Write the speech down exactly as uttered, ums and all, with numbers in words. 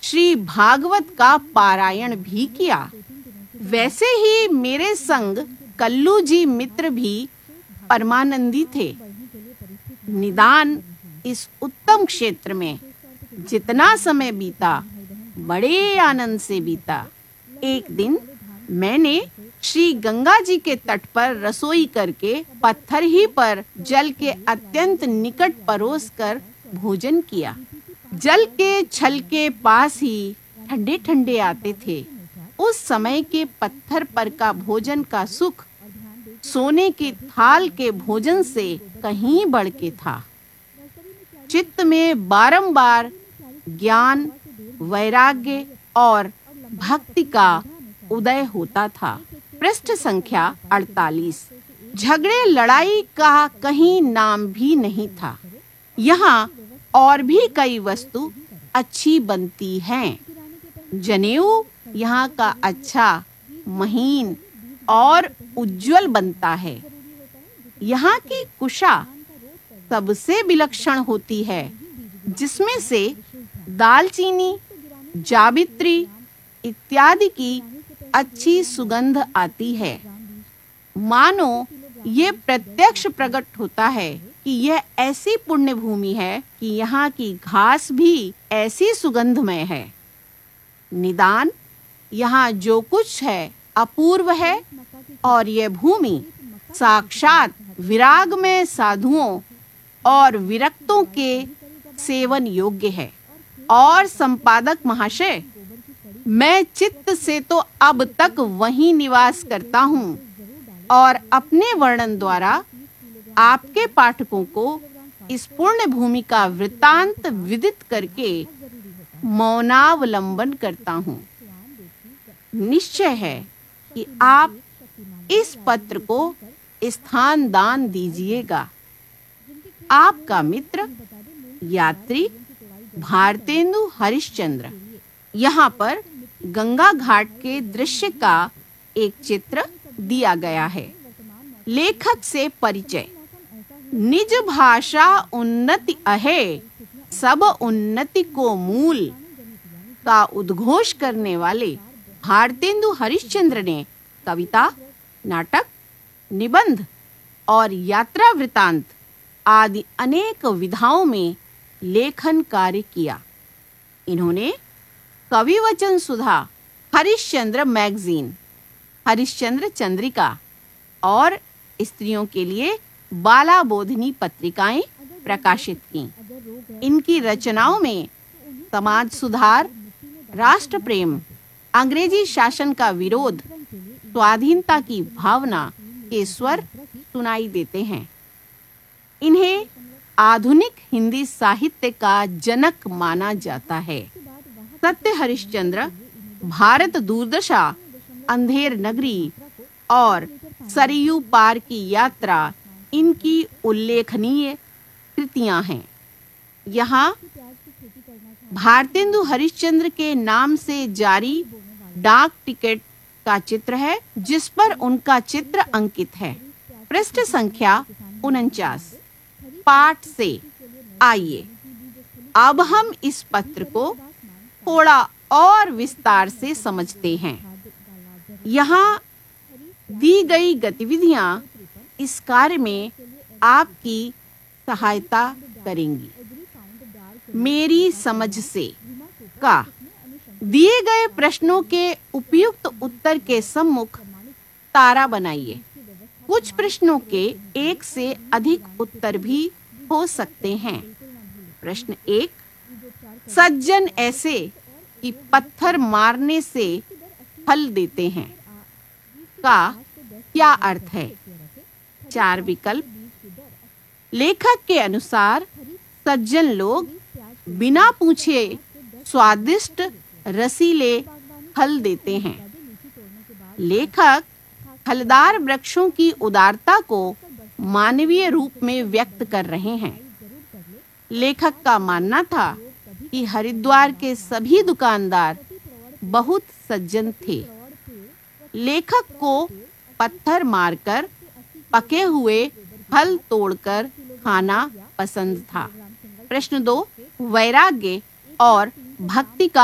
श्री भागवत का पारायण भी किया। वैसे ही मेरे संग कल्लू जी मित्र भी परमानंदी थे। निदान इस उत्तम क्षेत्र में जितना समय बीता बड़े आनंद से बीता। एक दिन मैंने श्री गंगा जी के तट पर रसोई करके पत्थर ही पर जल के अत्यंत निकट परोस कर भोजन किया। जल के छल के पास ही ठंडे ठंडे आते थे। उस समय के पत्थर पर का भोजन का सुख सोने की थाल के भोजन से कहीं बढ़ के था। चित्त में बारंबार ज्ञान, वैराग्य और भक्ति का उदय होता था। पृष्ठ संख्या अड़तालीस। झगड़े लड़ाई का कहीं नाम भी नहीं था। यहाँ और भी कई वस्तु अच्छी बनती हैं। जनेऊ यहाँ का अच्छा, महीन और उज्जवल बनता है। यहाँ की कुशा सबसे विलक्षण होती है, जिसमें से दालचीनी, जावित्री इत्यादि की अच्छी सुगंध आती है। मानो ये प्रत्यक्ष प्रकट होता है कि यह ऐसी पुण्य भूमि है कि यहाँ की घास भी ऐसी सुगंधमय है। निदान यहाँ जो कुछ है अपूर्व है और यह भूमि साक्षात विरागमय साधुओं और विरक्तों के सेवन योग्य है। और संपादक महाशय, मैं चित्त से तो अब तक वहीं निवास करता हूँ और अपने वर्णन द्वारा आपके पाठकों को इस पुण्य भूमि का वृत्तांत विदित करके मौनावलंबन करता हूँ। निश्चय है कि आप इस पत्र को स्थान दान दीजिएगा। आपका मित्र यात्री भारतेंदु हरिश्चंद्र। यहाँ पर गंगा घाट के दृश्य का एक चित्र दिया गया है। लेखक से परिचय। निज भाषा उन्नति अहे, सब उन्नति को मूल का उद्घोष करने वाले भारतेंदु हरिश्चंद्र ने कविता, नाटक, निबंध और यात्रा वृतांत आदि अनेक विधाओं में लेखन कार्य किया। इन्होंने कवि वचन सुधा, हरिश्चंद्र मैगजीन, हरिश्चंद्र चंद्रिका और स्त्रियों के लिए बाला बोधिनी पत्रिकाएं प्रकाशित की। इनकी रचनाओं में समाज सुधार, राष्ट्र प्रेम, अंग्रेजी शासन का विरोध, स्वाधीनता की भावना के स्वर सुनाई देते हैं। इन्हें आधुनिक हिंदी साहित्य का जनक माना जाता है। सत्य हरिश्चंद्र, भारत दूरदशा, अंधेर नगरी और सरयू पार की यात्रा इनकी उल्लेखनीय कृतियां हैं। यहाँ भारतेंदु हरिश्चंद्र के नाम से जारी डाक टिकट का चित्र है, जिस पर उनका चित्र अंकित है। पृष्ठ संख्या उनचास। पाठ से आइए अब हम इस पत्र को थोड़ा और विस्तार से समझते हैं। यहाँ दी गई गतिविधियां इस कार्य में आपकी सहायता करेंगी। मेरी समझ से का दिए गए प्रश्नों के उपयुक्त उत्तर के सम्मुख तारा बनाइए। कुछ प्रश्नों के एक से अधिक उत्तर भी हो सकते हैं। प्रश्न एक, सज्जन ऐसे कि पत्थर मारने से फल देते हैं का क्या अर्थ है? चार विकल्प। लेखक के अनुसार सज्जन लोग बिना पूछे स्वादिष्ट रसीले फल देते हैं। लेखक फलदार वृक्षों की उदारता को मानवीय रूप में व्यक्त कर रहे हैं। लेखक का मानना था कि हरिद्वार के सभी दुकानदार बहुत सज्जन थे। लेखक को पत्थर मारकर पके हुए फल तोड़कर खाना पसंद था। प्रश्न दो, वैराग्य और भक्ति का